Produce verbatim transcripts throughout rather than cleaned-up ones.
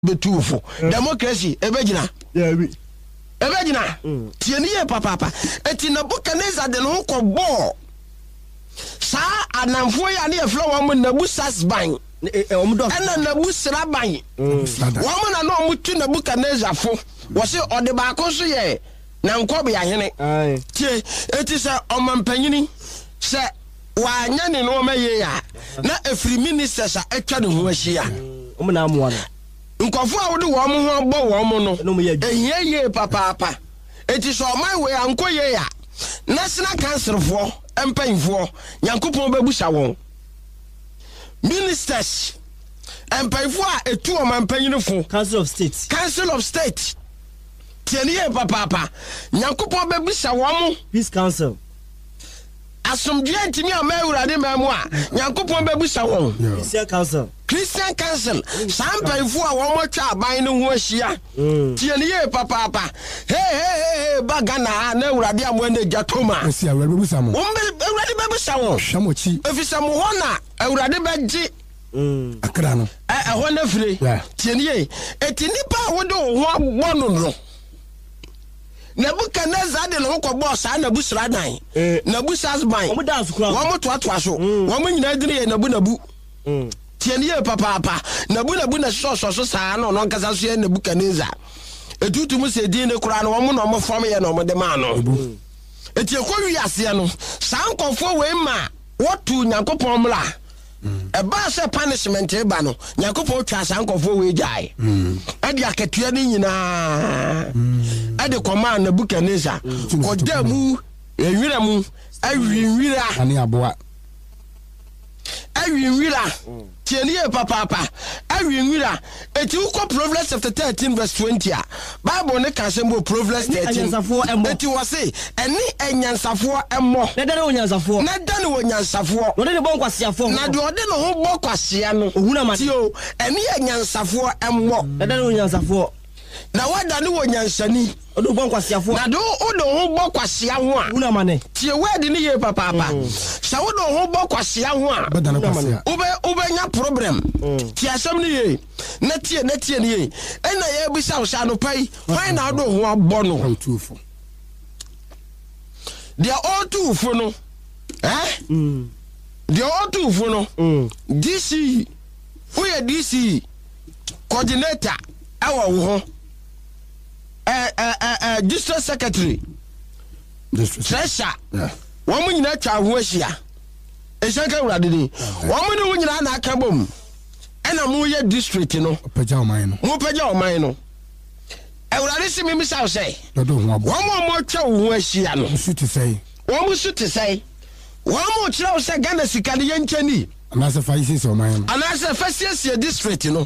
betufo democracy ebegina yabi ebegina tieniye papa papa eti Nebuchadnezzar de no kɔbɔ sa anamfo ya ne eflo wo mo Nebusasban ena Nebusraban wo mo na no mo tu Nebuchadnezzar fo wo se ode ba ko so ye na nkobe ahene tie eti se omampanyini se wa nya ne no maye ya na efri ministers a etwa ne ho ahia o mo na amoa nkofo a wode wo mo ho bɔ wo mo no ehia ye papa papa eti so my way ankoye ya national council fo empanfo yankopon babusa won ministers empanfo a etu o mampanyinfo council of state council of state tieniye papa papa yankopon babusa wo mo peace council asomdwe ntimi amawurade mamu a yankopon babusa won Christian council Christian council sampanfo a wo mo twa aban no ho ahia tieniye papa papa hey hey hey bagana na urade amo na jatoma esi awurade babusa mo umbe urade babusa won shamochi efisa mo ho na urade baji mm akra no eh ho na fire tieniye eti nipa a wo de ho abɔ no no Nebuchadnezzar de no ko boss na Nebusradan Nebusasban wo mo dance kura wo mo to ato aso wo mo nyina dine ye nabu nabu tieniye papa papa nabu nabu na so so so saa no no nkasa so ye Nebuchadnezzar etutu mu se din ne kura no wo mo no mo fam ye no mo de ma no eti ekɔ wi ase no saa nkɔfo we ma wotu nyankopɔn mla eba se punishment eba no nyankopɔn twa saa nkɔfo we gyae ade akatua ni nyina ade kɔma Nebuchadnezzar kɔda mu enwira mu awinwira ani aboa awinwira tieniye papa papa awinwira eti ukɔ Proverbs chapter thirteen verse twenty a Bible ne ka sembo Proverbs thirteen eti wose eni enyansafo emmo na dane onyansafo na dane onyansafo no de bon kwasiafo na de ode no ho bɔ kwasia no ohuna ma tio eni enyansafo emmo na dane onyansafo na wada ne wonyansani odo bon kwasiafo na do odo ho bɔ kwasia ho a ohuna ma ne tie word ne ye papa papa sa wodo ho bɔ kwasia ho a badana kwasia ube ube nya problem tie asɛm ne ye na tie na tie ne ye ena ye bisa wo sa no pai why na do ho abɔ no tufo dia all tufo no eh mm dia all tufo no D C who ye D C coordinator awo wo eh eh eh district secretary district treasurer wo mu nyina twa ho ahia esanka urade ni wo mu ne wo nyina na aka bom ena mu ye district no pagya o man no mu pagya o man no urade si mi misa say dodo ho abo wo mu mo twa ho ahia no su ti say wo mu su ti say wo mu kira wo say Ghana sika de yenchani anase fa isi so man no anase fa siesie district no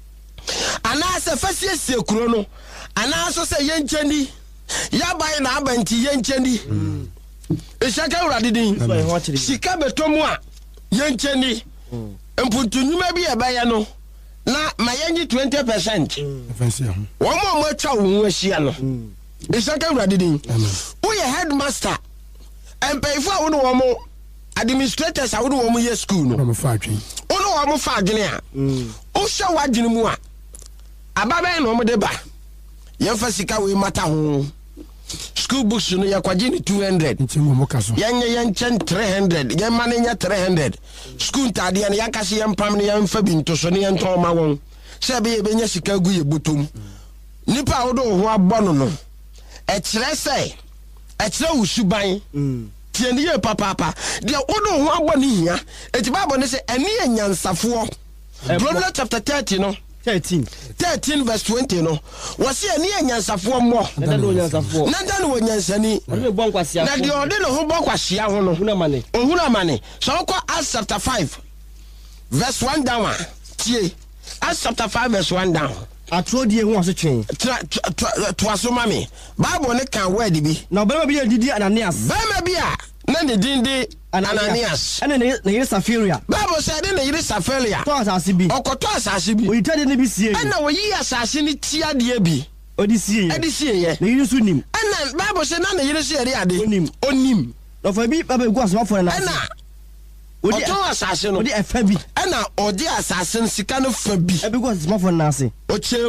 anase fa siesie kuro no anase say yenchani ya bai na abanti yenchani esaka urade din sika betomu a yenchani mpuntunyuma bi ebaya no na mayenyi twenty percent fancy ho wo mo mo atwa wo ahia no esaka urade din wo ye headmaster empayfo a wo no wo mo administrators a wo no wo mo ye school no mo fa adwen wo no wo mo fa adwen a wo hwe wadwen mu a ababen no mo de ba yemfa sika we mata ho school books no yakwaje ni two hundred nti mo kaso yanye yenchen three hundred yen manenya three hundred school tade ne yakase yempam ne yemfa binto so ne yenton ma won se be ye benya sika gu ye botom nipa wo do ho abɔ no no e kire se e kire usuban tie ne ye papa papa de wo do ho abɔ ne hia eti Bible ne se ene enyansafo Proverbs chapter thirty no thirteen thirteen verse twenty no wose ene enyansafo mo na dane onyansafo na dane onyansani no bon kwasiafo na de ode no ho bɔ kwasia ho no ohuna ma ne ohuna ma ne so ko Acts chapter five verse one down tie Acts chapter five verse one down atrodie ho aso twen to aso mame Bible ne kan word bi na obema bi didi Ananias bema bi a na ne din de Ananias ene ne yire Safiria Bible said ne yire Safiria to asase bi okoto asase bi oyitade ne bi sie ena wo yi asase ni tia de bi odisi edisi ye ne yire su nim ena Bible said na ne yire sie de ade onim onim no fa bi baba gu asoma fo na ena ɔtɔn asase no odi efa bi ɛna ɔde asase no sika no fa bi because small for nase ɔkyɛ